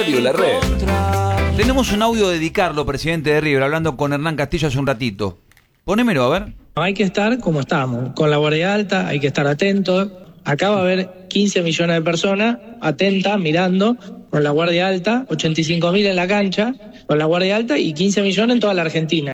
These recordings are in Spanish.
La red. Tenemos un audio de Di Carlo, presidente de River, hablando con Hernán Castillo hace un ratito. Ponémelo, a ver. Hay que estar como estamos, con la guardia alta, hay que estar atentos. Acá va a haber 15 millones de personas atentas, mirando, con la guardia alta, 85.000 en la cancha, con la guardia alta y 15 millones en toda la Argentina.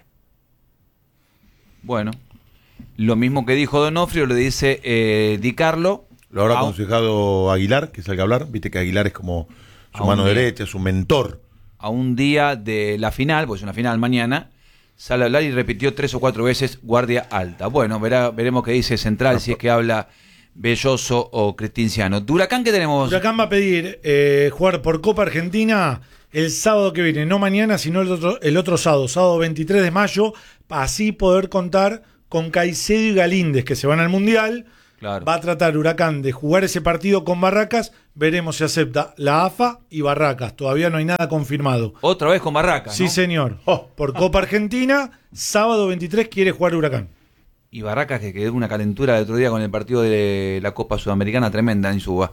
Bueno, lo mismo que dijo Donofrio lo dice Di Carlo. Lo habrá aconsejado Aguilar, que salga a hablar. Viste que Aguilar es como su mano derecha, su mentor. A un día de la final, pues es una final mañana, sale a hablar y repitió 3 o 4 veces guardia alta. Bueno, veremos qué dice Central, si es que habla Belloso o Cristinciano. ¿Huracán qué tenemos? Huracán va a pedir jugar por Copa Argentina el sábado que viene, no mañana, sino el otro sábado 23 de mayo, para así poder contar con Caicedo y Galíndez, que se van al Mundial. Claro. Va a tratar Huracán de jugar ese partido con Barracas. Veremos si acepta la AFA y Barracas. Todavía no hay nada confirmado. Otra vez con Barracas, Sí, ¿no? señor. Por Copa Argentina, sábado 23 quiere jugar Huracán. Y Barracas, que quedó una calentura el otro día con el partido de la Copa Sudamericana tremenda en Suba.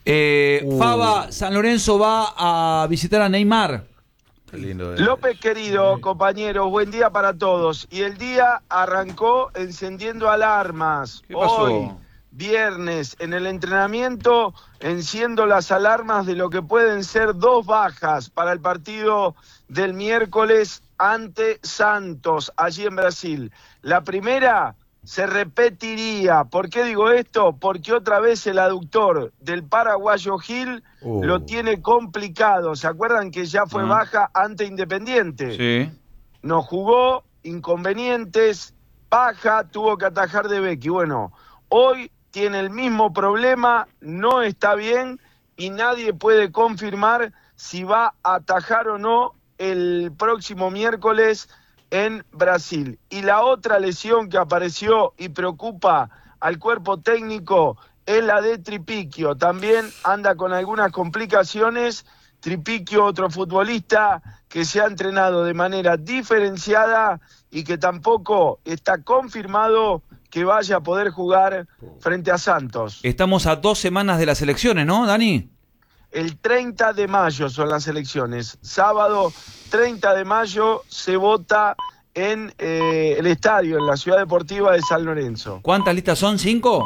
Faba, San Lorenzo va a visitar a Neymar. Qué lindo. López, querido compañero, buen día para todos. Y el día arrancó encendiendo alarmas. ¿Qué pasó? Hoy, viernes, en el entrenamiento, enciendo las alarmas de lo que pueden ser 2 bajas para el partido del miércoles ante Santos, allí en Brasil. La primera se repetiría. ¿Por qué digo esto? Porque otra vez el aductor del paraguayo Gil lo tiene complicado. ¿Se acuerdan que ya fue baja ante Independiente? Sí. No jugó, inconvenientes, baja, tuvo que atajar de Becky. Bueno, hoy tiene el mismo problema, no está bien y nadie puede confirmar si va a atajar o no el próximo miércoles en Brasil. Y la otra lesión que apareció y preocupa al cuerpo técnico es la de Tripiquio. También anda con algunas complicaciones. Tripiquio, otro futbolista que se ha entrenado de manera diferenciada y que tampoco está confirmado que vaya a poder jugar frente a Santos. Estamos a 2 semanas de las elecciones, ¿no, Dani? El 30 de mayo son las elecciones. Sábado 30 de mayo se vota en el estadio, en la Ciudad Deportiva de San Lorenzo. ¿Cuántas listas son? ¿5?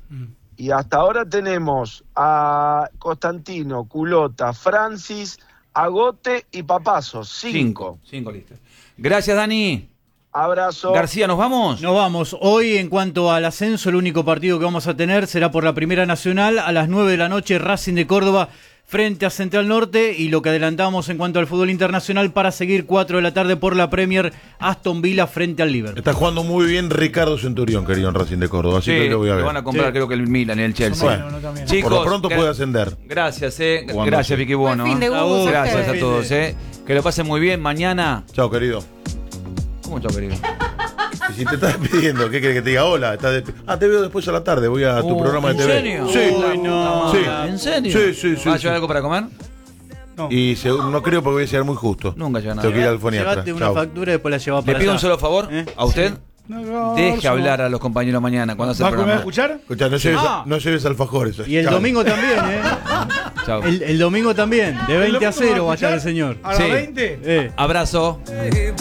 Y hasta ahora tenemos a Constantino, Culota, Francis, Agote y Papazos. 5 listas. Gracias, Dani. Abrazo. García, ¿nos vamos? Nos vamos. Hoy, en cuanto al ascenso, el único partido que vamos a tener será por la Primera Nacional. A las 9 de la noche, Racing de Córdoba frente a Central Norte. Y lo que adelantamos en cuanto al fútbol internacional para seguir 4 de la tarde por la Premier, Aston Villa frente al Liverpool. Está jugando muy bien Ricardo Centurión, querido, en Racing de Córdoba. Así que lo voy a ver. Lo van a comprar, creo que el Milan y el Chelsea. Bueno, Chicos, por lo pronto puede ascender. Gracias, gracias, Vicky Bono. Buen fin de Gus, Gracias ustedes. a todos, Que lo pasen muy bien. Mañana. Chao, querido. ¿Cómo chao, querido? Y si te estás despidiendo, ¿qué querés que te diga? Hola. Te veo después a la tarde. Voy a tu programa de ¿En TV. serio? Sí. Uy, no. Sí. ¿En serio? Sí. ¿Vas a llevar algo para comer? No. Y no creo porque voy a llegar muy justo. Nunca llega nada. Tengo que ir al foniatra. Llévate una Chao. factura y después la llevas Le para pido un allá. solo favor a usted. Deje hablar a los compañeros mañana cuando hace ¿Va el a comer a programa. escuchar? Escuchá, no lleves alfajores. Y el Chao. domingo también, Chao. El domingo también, de 20 a 0 va a estar el señor. ¿A las 20? Abrazo.